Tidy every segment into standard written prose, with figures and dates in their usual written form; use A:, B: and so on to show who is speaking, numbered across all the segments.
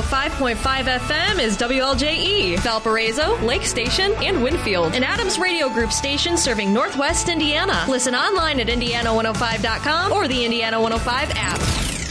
A: 105.5 FM is WLJE, Valparaiso, Lake Station, and Winfield, an Adams Radio Group station serving Northwest Indiana. Listen online at Indiana105.com or the Indiana 105 app.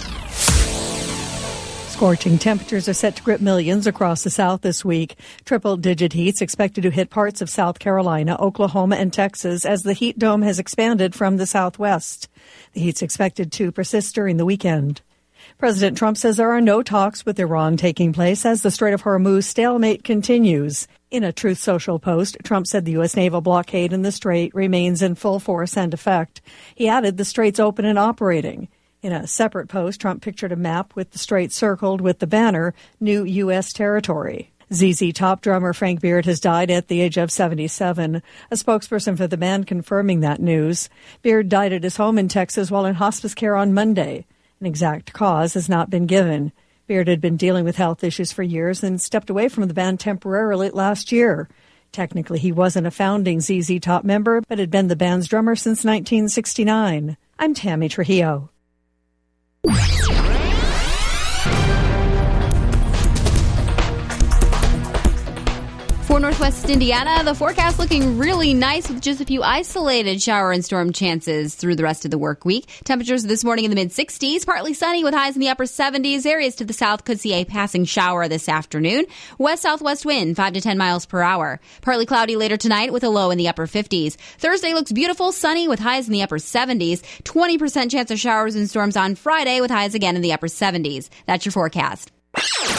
B: Scorching temperatures are set to grip millions across the South this week. Triple-digit heats expected to hit parts of South Carolina, Oklahoma, and Texas as the heat dome has expanded from the southwest. The heat's expected to persist during the weekend. President Trump says there are no talks with Iran taking place as the Strait of Hormuz stalemate continues. In a Truth Social post, Trump said the U.S. naval blockade in the strait remains in full force and effect. He added the strait's open and operating. In a separate post, Trump pictured a map with the strait circled with the banner, New U.S. Territory. ZZ Top drummer Frank Beard has died at the age of 77. A spokesperson for the band confirming that news. Beard died at his home in Texas while in hospice care on Monday. An exact cause has not been given. Beard had been dealing with health issues for years and stepped away from the band temporarily last year. Technically, he wasn't a founding ZZ Top member, but had been the band's drummer since 1969. I'm Tammy Trujillo.
C: For Northwest Indiana, the forecast looking really nice with just a few isolated shower and storm chances through the rest of the work week. Temperatures this morning in the mid-60s, partly sunny with highs in the upper 70s. Areas to the south could see a passing shower this afternoon. West-southwest wind, 5 to 10 miles per hour. Partly cloudy later tonight with a low in the upper 50s. Thursday looks beautiful, sunny with highs in the upper 70s. 20% chance of showers and storms on Friday with highs again in the upper 70s. That's your forecast.